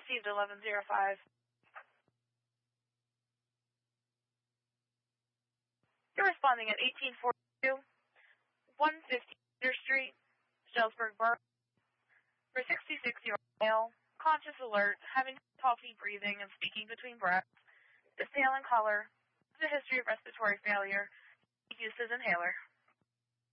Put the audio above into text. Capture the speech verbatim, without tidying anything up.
received eleven oh five. You're responding at eighteen forty-two, one fifty Cedar Street, Shelburne Borough. For sixty-six-year-old male, conscious alert, having coffee, breathing, and speaking between breaths. Is pale in color. Has a history of respiratory failure. Use his inhaler.